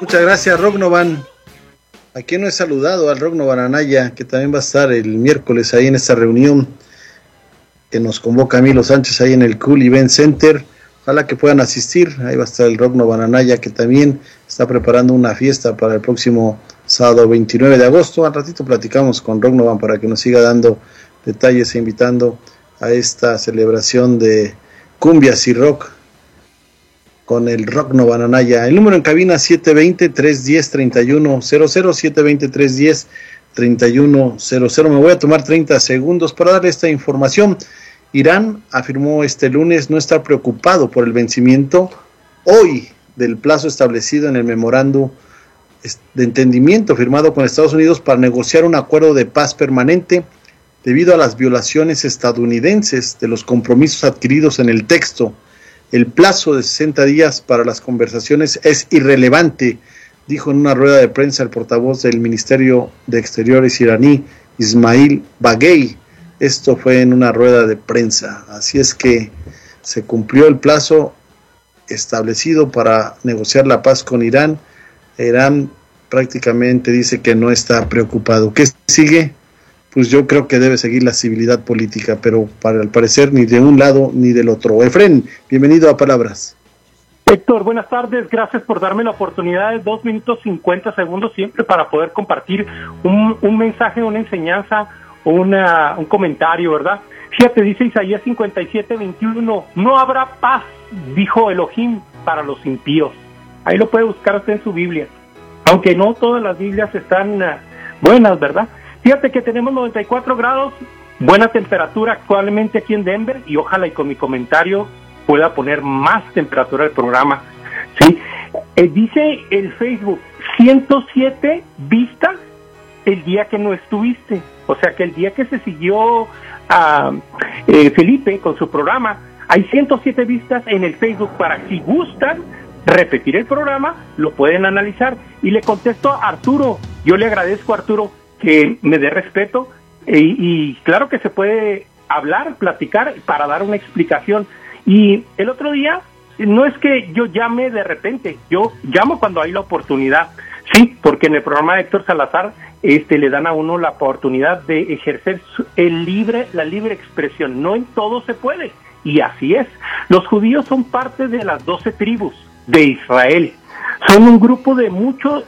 Muchas gracias, Rognovan. ¿A quién no he saludado? Al Rognovan Anaya, que también va a estar el miércoles ahí en esta reunión que nos convoca a Milo Sánchez ahí en el Cool Event Center. Ojalá que puedan asistir. Ahí va a estar el Rognovan Anaya, que también está preparando una fiesta para el próximo sábado 29 de agosto. Al ratito platicamos con Rognovan para que nos siga dando detalles e invitando a esta celebración de cumbias y rock con el Rognovan Anaya. El número en cabina 720-310-3100, 720-310-3100. Me voy a tomar 30 segundos para darle esta información. Irán afirmó este lunes no estar preocupado por el vencimiento hoy del plazo establecido en el memorándum de entendimiento firmado con Estados Unidos para negociar un acuerdo de paz permanente debido a las violaciones estadounidenses de los compromisos adquiridos en el texto. El plazo de 60 días para las conversaciones es irrelevante, dijo en una rueda de prensa el portavoz del Ministerio de Exteriores iraní, Ismail Baghei. Esto fue en una rueda de prensa. Así es que se cumplió el plazo establecido para negociar la paz con Irán. Irán prácticamente dice que no está preocupado. ¿Qué sigue? Pues yo creo que debe seguir la civilidad política, pero al parecer ni de un lado ni del otro. Efren, bienvenido a Palabras. Héctor, buenas tardes, gracias por darme la oportunidad de 2 minutos 50 segundos siempre para poder compartir un mensaje, una enseñanza, un comentario, ¿verdad? Fíjate, dice Isaías 57:21, no habrá paz, dijo Elohim, para los impíos. Ahí lo puede buscar usted en su Biblia, aunque no todas las Biblias están buenas, ¿verdad? Fíjate que tenemos 94 grados, buena temperatura actualmente aquí en Denver, y ojalá y con mi comentario pueda poner más temperatura al programa, ¿sí? Dice el Facebook, 107 vistas el día que no estuviste, o sea que el día que se siguió a Felipe con su programa, hay 107 vistas en el Facebook para si gustan repetir el programa, lo pueden analizar. Y le contesto a Arturo, yo le agradezco a Arturo que me dé respeto, y claro que se puede hablar, platicar para dar una explicación. Y el otro día, no es que yo llame de repente, yo llamo cuando hay la oportunidad, sí, porque en el programa de Héctor Salazar le dan a uno la oportunidad de ejercer la libre expresión. No en todo se puede, y así es. Los judíos son parte de las 12 tribus de Israel, son un grupo de muchos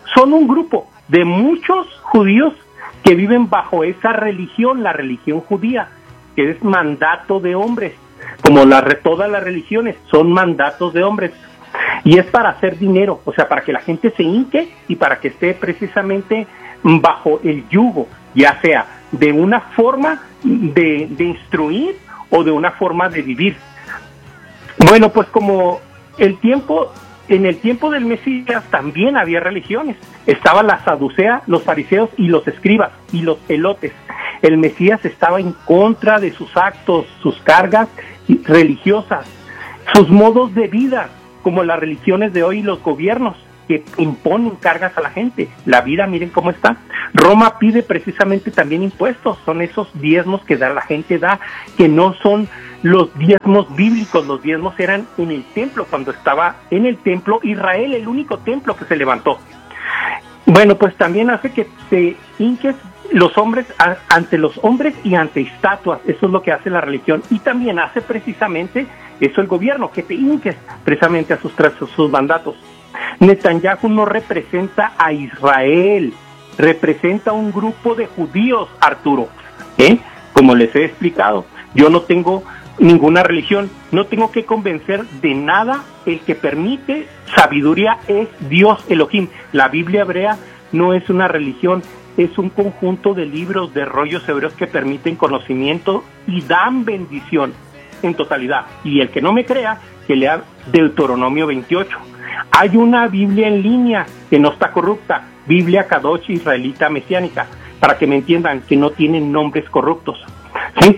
judíos que viven bajo esa religión, la religión judía, que es mandato de hombres, como todas las religiones son mandatos de hombres, y es para hacer dinero, o sea, para que la gente se hinque y para que esté precisamente bajo el yugo, ya sea de una forma de instruir o de una forma de vivir. Bueno, pues como en el tiempo del Mesías también había religiones. Estaba la saducea, los fariseos y los escribas y los elotes. El Mesías estaba en contra de sus actos, sus cargas religiosas, sus modos de vida, como las religiones de hoy y los gobiernos que imponen cargas a la gente. La vida, miren cómo está. Roma pide precisamente también impuestos, son esos diezmos que la gente da, que no son los diezmos bíblicos. Los diezmos eran en el templo, cuando estaba en el templo Israel, el único templo que se levantó. Bueno, pues también hace que se hinques los hombres ante los hombres y ante estatuas. Eso es lo que hace la religión, y también hace precisamente eso el gobierno, que te hinques precisamente a sus mandatos. Netanyahu no representa a Israel, representa a un grupo de judíos, Arturo, como les he explicado. Yo no tengo ninguna religión, no tengo que convencer de nada. El que permite sabiduría es Dios Elohim. La Biblia hebrea no es una religión, es un conjunto de libros, de rollos hebreos que permiten conocimiento y dan bendición en totalidad. Y el que no me crea, que lea Deuteronomio 28. Hay una Biblia en línea que no está corrupta, Biblia Kadosh israelita mesiánica, para que me entiendan, que no tienen nombres corruptos, ¿sí?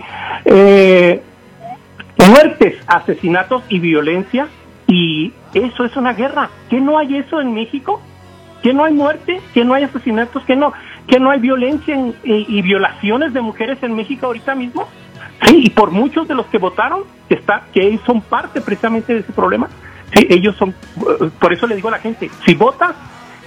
Muertes, asesinatos y violencia, y eso es una guerra. ¿Qué no hay eso en México? ¿Que no hay muerte? ¿Que no hay asesinatos? ¿Que no hay violencia y violaciones de mujeres en México ahorita mismo? Sí, y por muchos de los que votaron, que son parte precisamente de ese problema. Sí, ellos son, por eso le digo a la gente, si votas,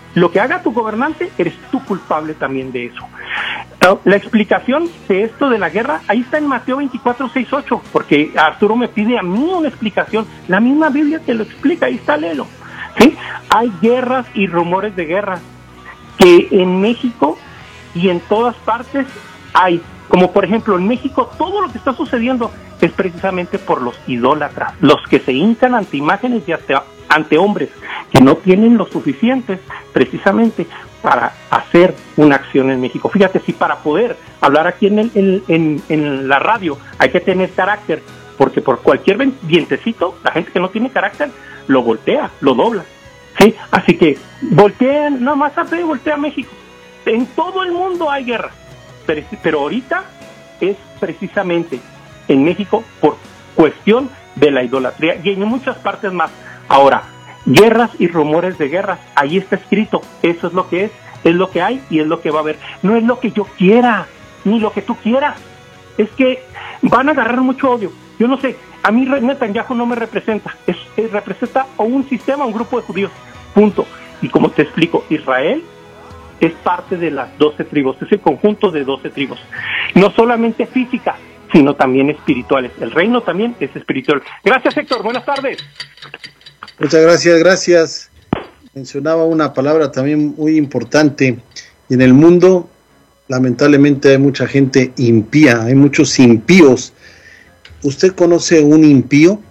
lo que haga tu gobernante, eres tú culpable también de eso. La explicación de esto de la guerra, ahí está en Mateo 24:6-8, porque Arturo me pide a mí una explicación. La misma Biblia te lo explica, ahí está, léelo. ¿Sí? Hay guerras y rumores de guerras que en México y en todas partes hay. Como por ejemplo en México, todo lo que está sucediendo es precisamente por los idólatras, los que se hincan ante imágenes y ante hombres que no tienen lo suficientes precisamente para hacer una acción en México. Fíjate, si para poder hablar aquí en la radio hay que tener carácter, porque por cualquier vientecito, la gente que no tiene carácter lo voltea, lo dobla. ¿Sí? Así que voltean, nada más voltea a México. En todo el mundo hay guerra, pero ahorita es precisamente en México por cuestión de la idolatría y en muchas partes más. Ahora, guerras y rumores de guerras, ahí está escrito, eso es lo que es lo que hay y es lo que va a haber. No es lo que yo quiera, ni lo que tú quieras, es que van a agarrar mucho odio. Yo no sé, a mí Netanyahu no me representa, representa a un sistema, a un grupo de judíos, punto. Y como te explico, Israel es parte de las 12 tribus, es el conjunto de 12 tribus, no solamente física, sino también espirituales. El reino también es espiritual. Gracias, Héctor, buenas tardes. Muchas gracias. Mencionaba una palabra también muy importante. En el mundo, lamentablemente, hay mucha gente impía, hay muchos impíos. ¿Usted conoce un impío?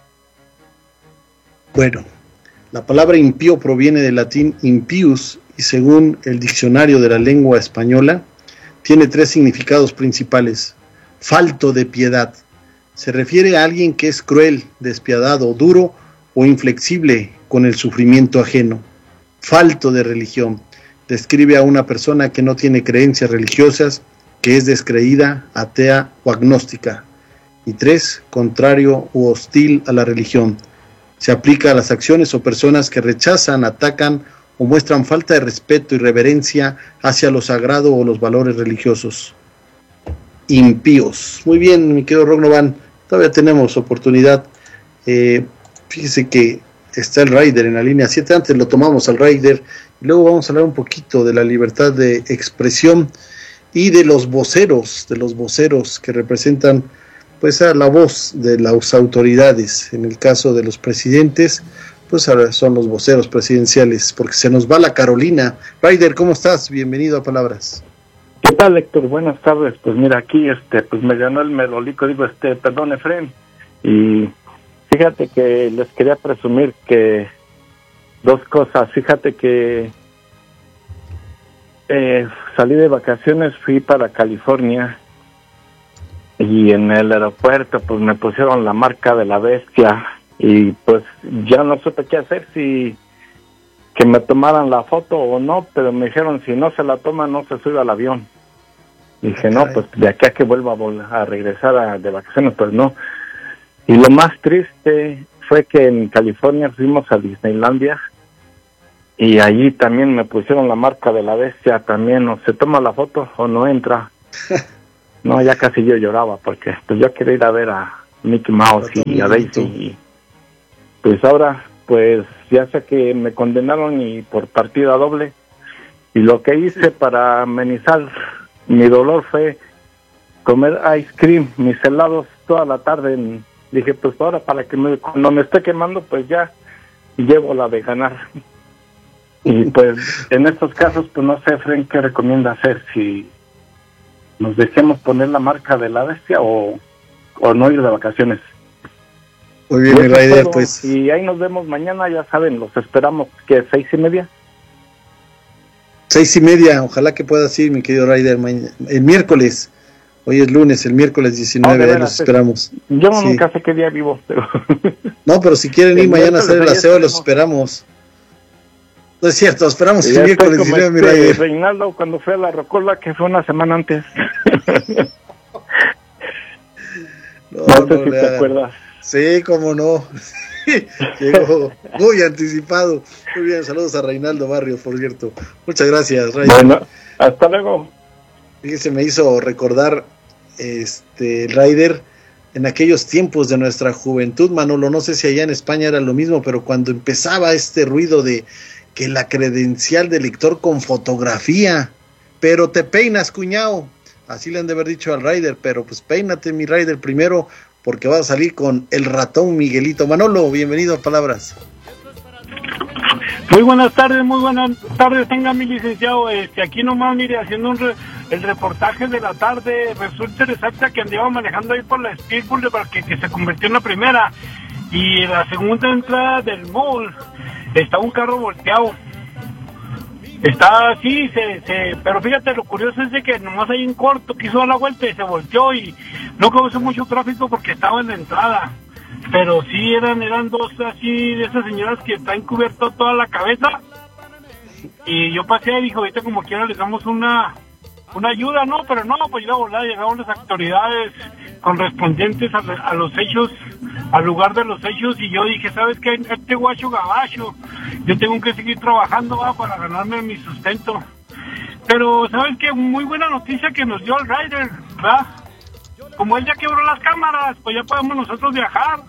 Bueno, la palabra impío proviene del latín impius y según el diccionario de la lengua española, tiene 3 significados principales. Falto de piedad. Se refiere a alguien que es cruel, despiadado, duro o inflexible con el sufrimiento ajeno. Falto de religión. Describe a una persona que no tiene creencias religiosas, que es descreída, atea o agnóstica. Y 3, contrario u hostil a la religión. Se aplica a las acciones o personas que rechazan, atacan o muestran falta de respeto y reverencia hacia lo sagrado o los valores religiosos. Impíos. Muy bien, mi querido Rognovan, todavía tenemos oportunidad. Fíjese que está el Raider en la línea 7, antes lo tomamos al Raider, y luego vamos a hablar un poquito de la libertad de expresión y de los voceros que representan pues a la voz de las autoridades. En el caso de los presidentes, pues ahora son los voceros presidenciales, porque se nos va la Carolina. Raider, ¿cómo estás? Bienvenido a Palabras. ¿Qué tal, Héctor? Buenas tardes. Pues mira, aquí pues me ganó el melolico, perdón, Efraín. Y fíjate que les quería presumir que 2 cosas. Fíjate que salí de vacaciones, fui para California y en el aeropuerto pues me pusieron la marca de la bestia y pues ya no supe qué hacer, si que me tomaran la foto o no, pero me dijeron si no se la toma no se sube al avión. Y dije no, pues de aquí a que vuelva a regresar de vacaciones, pues no. Y lo más triste fue que en California fuimos a Disneylandia y allí también me pusieron la marca de la bestia también, o se toma la foto o no entra. No, ya casi yo lloraba porque pues yo quería ir a ver a Mickey Mouse y a Daisy y pues ahora pues ya sé que me condenaron y por partida doble, y lo que hice para amenizar mi dolor fue comer ice cream, mis helados toda la tarde. Dije pues ahora para que cuando me esté quemando pues ya llevo la de ganar. Y pues en estos casos pues no sé, Frank, ¿qué recomienda hacer? Si nos dejemos poner la marca de la bestia o no ir de vacaciones. Muy bien, mi Raider, pues. Y ahí nos vemos mañana, ya saben, los esperamos, ¿qué? 6:30. 6:30, ojalá que puedas ir, mi querido Raider, el miércoles. Hoy es lunes, el miércoles 19, ahí los esperamos. Yo nunca sé qué día vivo, pero... No, pero si quieren ir mañana a hacer el aseo, los esperamos. No es cierto, esperamos el miércoles 19, mi Raider. Reinaldo, cuando fue a la Rocola, que fue una semana antes. No sé si te acuerdas. Sí, cómo no. Llegó muy anticipado. Muy bien, saludos a Reinaldo Barrios, por cierto. Muchas gracias, Raider. Bueno, hasta luego. Fíjese, me hizo recordar Raider en aquellos tiempos de nuestra juventud, Manolo. No sé si allá en España era lo mismo, pero cuando empezaba este ruido de que la credencial de lector con fotografía. Pero te peinas, cuñado. Así le han de haber dicho al Raider, pero pues peínate, mi Raider, primero, porque vas a salir con el ratón Miguelito. Manolo, bienvenido a Palabras. Muy buenas tardes, tenga mi licenciado. Aquí nomás, mire, haciendo el reportaje de la tarde. Resulta interesante que andaba manejando ahí por la Speedbull para que se convirtió en la primera. Y en la segunda entrada del mall está un carro volteado. Está así, pero fíjate, lo curioso es de que nomás hay un corto, quiso dar la vuelta y se volteó y no causó mucho tráfico porque estaba en la entrada. Pero sí eran dos así de esas señoras que están cubierto toda la cabeza. Y yo pasé y dije, ahorita como quiera les damos una ayuda, ¿no? Pero no, pues ya volada, llegaron las autoridades correspondientes a los hechos, al lugar de los hechos, y yo dije, ¿sabes qué? Este guacho gabacho, yo tengo que seguir trabajando para ganarme mi sustento. Pero, ¿sabes qué? Muy buena noticia que nos dio el Raider, ¿verdad? Como él ya quebró las cámaras, pues ya podemos nosotros viajar.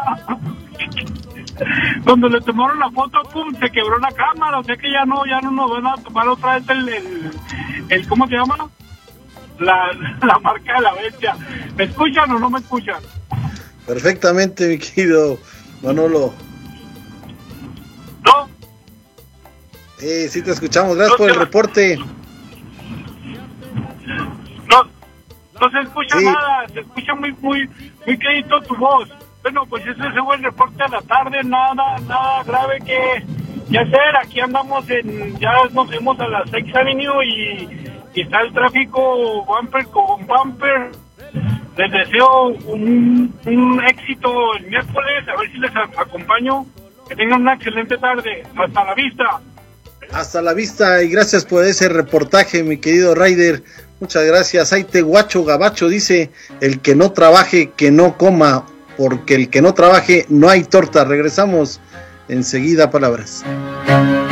Cuando le tomaron la foto, pum, se quebró la cámara, o sea que ya no nos van a tomar otra vez el ¿cómo se llama? La marca de la bestia. ¿Me escuchan o no me escuchan? Perfectamente, mi querido Manolo. ¿No? Sí te escuchamos, gracias por el reporte. No se escucha nada, se escucha muy clarito tu voz. Bueno, pues ese fue el reporte de la tarde, nada grave que hacer. Aquí andamos ya nos fuimos a la Sixth Avenue y está el tráfico bumper con bumper. Les deseo un éxito el miércoles, a ver si les acompaño. Que tengan una excelente tarde. Hasta la vista. Hasta la vista y gracias por ese reportaje, mi querido Raider. Muchas gracias. Ahí te guacho gabacho dice, el que no trabaje, que no coma, porque el que no trabaje, no hay torta. Regresamos enseguida a Palabras.